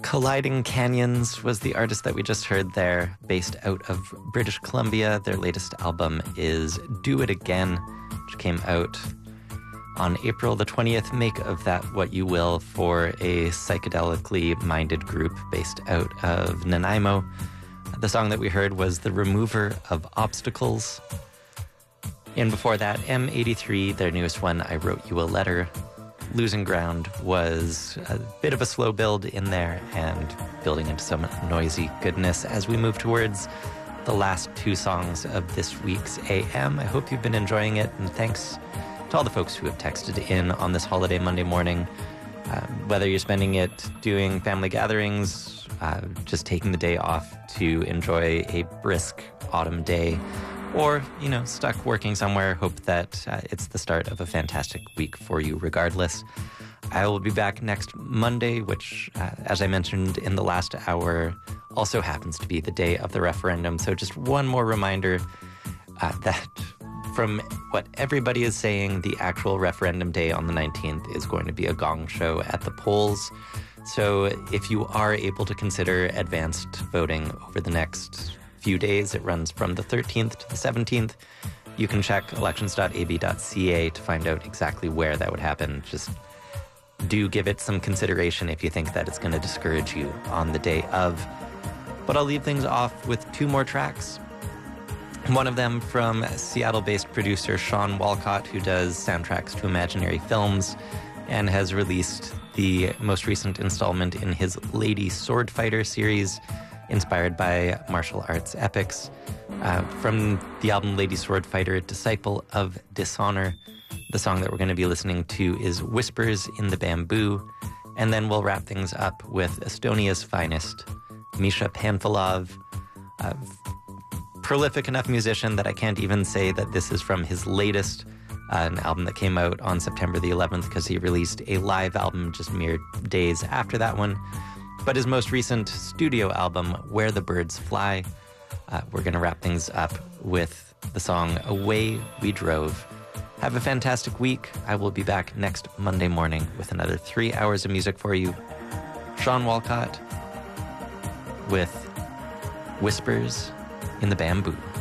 Colliding Canyons was the artist that we just heard there, based out of British Columbia. Their latest album is Do It Again, which came out on April the 20th. Make of that what you will for a psychedelically minded group based out of Nanaimo. The song that we heard was The Remover of Obstacles. And before that, M83, their newest one, I Wrote You a Letter. Losing Ground was a bit of a slow build in there and building into some noisy goodness as we move towards the last two songs of this week's AM. I hope you've been enjoying it, and thanks to all the folks who have texted in on this holiday Monday morning. Whether you're spending it doing family gatherings, just taking the day off to enjoy a brisk autumn day, or, stuck working somewhere, hope that it's the start of a fantastic week for you regardless. I will be back next Monday, which, as I mentioned in the last hour, also happens to be the day of the referendum. So just one more reminder that from what everybody is saying, the actual referendum day on the 19th is going to be a gong show at the polls. So if you are able to consider advanced voting over the next few days, it runs from the 13th to the 17th. You can check elections.ab.ca to find out exactly where that would happen. Just do give it some consideration if you think that it's going to discourage you on the day of. But I'll leave things off with two more tracks. One of them from Seattle-based producer Sean Walcott, who does soundtracks to imaginary films and has released the most recent installment in his Lady Sword Fighter series, inspired by martial arts epics. From the album Lady Sword Fighter, Disciple of Dishonor, the song that we're going to be listening to is Whispers in the Bamboo. And then we'll wrap things up with Estonia's finest, Misha Panfilov, a prolific enough musician that I can't even say that this is from his latest, an album that came out on September the 11th, because he released a live album just mere days after that one. But his most recent studio album, Where the Birds Fly, we're going to wrap things up with the song Away We Drove. Have a fantastic week. I will be back next Monday morning with another 3 hours of music for you. Sean Walcott with Whispers in the Bamboo.